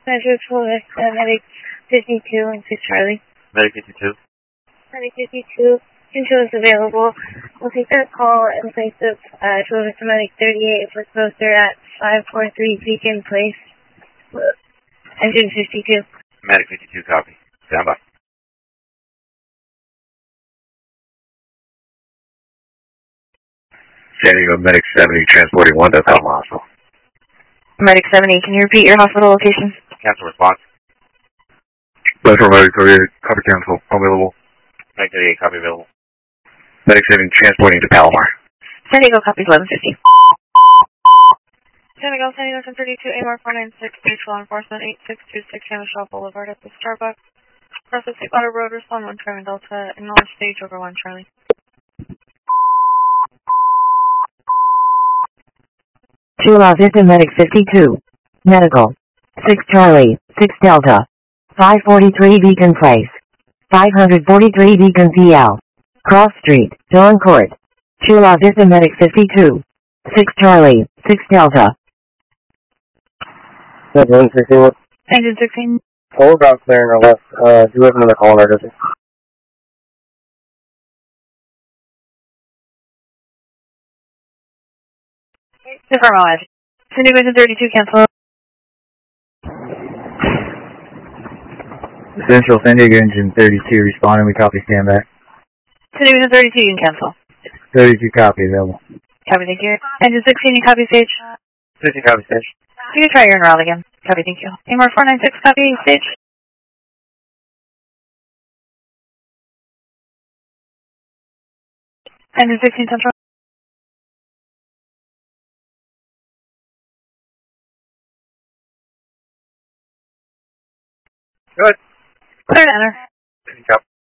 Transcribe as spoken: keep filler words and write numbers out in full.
Measure for uh, Medic fifty-two and six Charlie. Medic fifty-two. Medic fifty-two. Intro is available. We'll take that call in place of uh, Children to Medic thirty-eight for closer at five four three Beacon Place. Engine fifty-two. Medic fifty-two, copy. Stand by. San Diego Medic seventy, transporting one to Palomar Hospital. Medic seventy, can you repeat your hospital location? Cancel response. Metro Medic thirty-eight, copy cancel, available. Medic thirty-eight, copy available. Medic seventy, transporting to Palomar. San Diego copies eleven fifty. San Diego, San Diego, ten thirty-two, A M R four nine six, stage law enforcement, eight six two six, Hammer Shaw Boulevard at the Starbucks. Process Water Road, respond one Charlie Delta, acknowledge stage over one Charlie. Chula Vista Medic fifty-two. Medical. six Charlie, six Delta. five forty-three Beacon Place. five forty-three Beacon P L. Cross Street, Dawn Court. Chula Vista Medic fifty-two. six Charlie, six Delta. Engine sixteen. Engine sixteen. Hold out clearing our left. Uh, do you have another call in emergency? Confirm all edge. San Diego, ten thirty-two, cancel. Central San Diego Engine thirty-two responding. We copy standby. San Diego, ten thirty-two, you can cancel. thirty-two copy available. Copy, thank you. Engine sixteen, you copy stage. fifty, copy stage. You can try your enroll again. Copy, thank you. A M R four nine six, copy stage. Engine sixteen, central. Good. Clear to enter. fifty, copy.